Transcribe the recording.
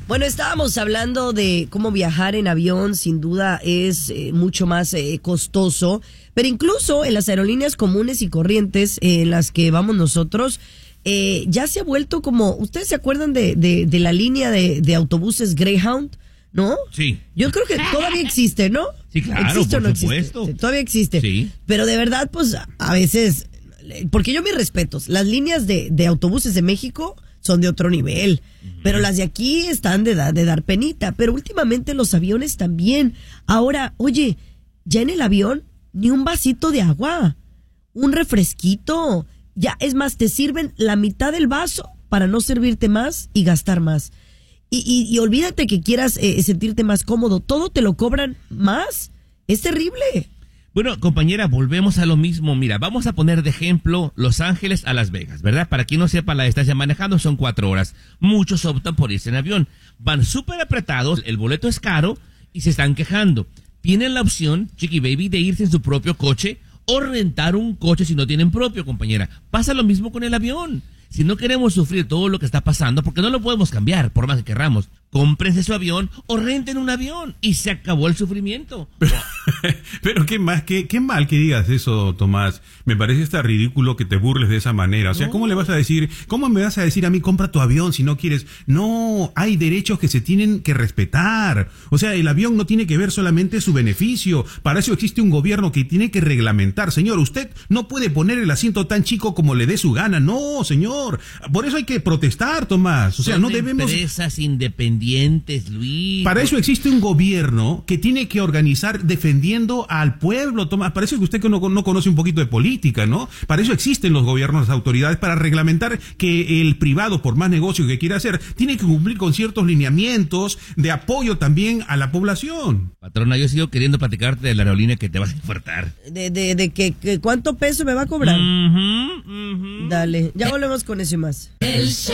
Bueno, estábamos hablando de cómo viajar en avión, sin duda es mucho más costoso, pero incluso en las aerolíneas comunes y corrientes en las que vamos nosotros, ya se ha vuelto como, ¿ustedes se acuerdan de la línea de autobuses Greyhound? ¿No? Sí. Yo creo que todavía existe, ¿no? Sí, claro, ¿Existe o no por supuesto. existe? Todavía existe. Sí. Pero de verdad, pues, a veces, porque yo mis respetos, las líneas de autobuses de México son de otro nivel, pero las de aquí están de dar penita, pero últimamente los aviones también. Ahora, oye, ya en el avión, ni un vasito de agua, un refresquito, ya, es más, te sirven la mitad del vaso para no servirte más y gastar más. Y olvídate que quieras sentirte más cómodo, todo te lo cobran más, es terrible. Bueno, compañera, volvemos a lo mismo. Mira, vamos a poner de ejemplo Los Ángeles a Las Vegas, ¿verdad? Para quien no sepa, la distancia manejando son 4 horas. Muchos optan por irse en avión. Van súper apretados, el boleto es caro y se están quejando. Tienen la opción, Chiqui Baby, de irse en su propio coche o rentar un coche si no tienen propio, compañera. Pasa lo mismo con el avión. Si no queremos sufrir todo lo que está pasando, porque no lo podemos cambiar, por más que querramos, cómprense su avión o renten un avión y se acabó el sufrimiento. Pero qué mal que digas eso, Tomás. Me parece hasta ridículo que te burles de esa manera. O sea, ¿cómo me vas a decir a mí compra tu avión si no quieres? No, hay derechos que se tienen que respetar. O sea, el avión no tiene que ver solamente su beneficio. Para eso existe un gobierno que tiene que reglamentar. Señor, usted no puede poner el asiento tan chico como le dé su gana. No, señor. Por eso hay que protestar, Tomás. O sea, no debemos... Empresas independientes, Luis. Para eso existe un gobierno que tiene que organizar defendiendo al pueblo, Tomás. Parece que usted no conoce un poquito de política, ¿no? Para eso existen los gobiernos, las autoridades, para reglamentar que el privado, por más negocio que quiera hacer, tiene que cumplir con ciertos lineamientos de apoyo también a la población. Patrona, yo sigo queriendo platicarte de la aerolínea que te vas a infartar. De que ¿cuánto peso me va a cobrar? Dale, ya volvemos con eso y más.